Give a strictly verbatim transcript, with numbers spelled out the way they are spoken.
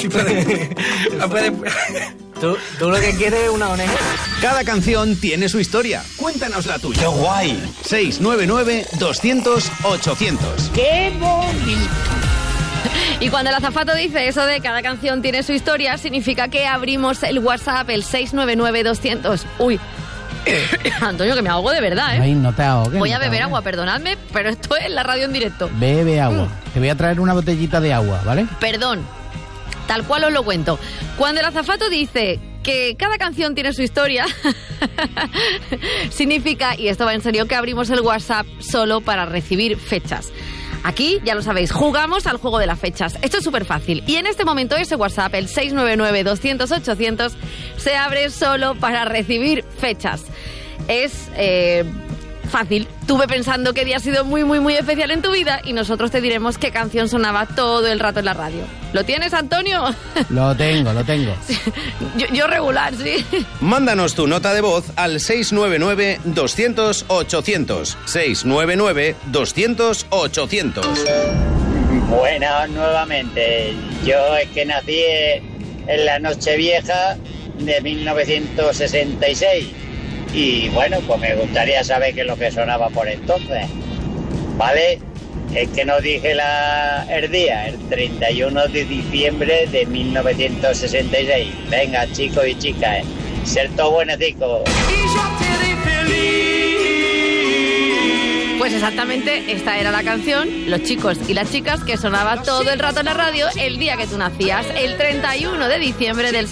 puede, puede, tú, tú lo que quieres es una O N G. Cada canción tiene su historia. Cuéntanos la tuya. ¡Qué guay! seis nueve nueve, doscientos, ochocientos. ¡Qué bonito! Y cuando el azafato dice eso de cada canción tiene su historia, significa que abrimos el WhatsApp, el seis nueve nueve, doscientos. Uy, Antonio, que me ahogo de verdad, ¿eh? Ay, no te ahogues. Voy no a beber ahogues. agua, perdonadme, pero esto es la radio en directo. Bebe agua. Mm. Te voy a traer una botellita de agua, ¿vale? Perdón, tal cual os lo cuento. Cuando el azafato dice que cada canción tiene su historia, significa, y esto va en serio, que abrimos el WhatsApp solo para recibir fechas. Aquí, ya lo sabéis, jugamos al juego de las fechas. Esto es súper fácil. Y en este momento ese WhatsApp, el seis nueve nueve, doscientos, ochocientos, se abre solo para recibir fechas. Es eh, fácil. Tuve pensando qué día ha sido muy, muy, muy especial en tu vida y nosotros te diremos qué canción sonaba todo el rato en la radio. ¿Lo tienes, Antonio? Lo tengo, lo tengo. Sí, yo, yo regular, sí. Mándanos tu nota de voz al seis nueve nueve, doscientos, ochocientos. seis nueve nueve, doscientos, ochocientos. Buenas nuevamente. Yo es que nací en la Nochevieja de mil novecientos sesenta y seis. Y bueno, pues me gustaría saber qué es lo que sonaba por entonces. ¿Vale? Es que no dije la, el día, el treinta y uno de diciembre de mil novecientos sesenta y seis. Venga, chicos y chicas, eh, ser todos buenecicos. Pues exactamente esta era la canción, los chicos y las chicas, que sonaba todo el rato en la radio el día que tú nacías, el treinta y uno de diciembre del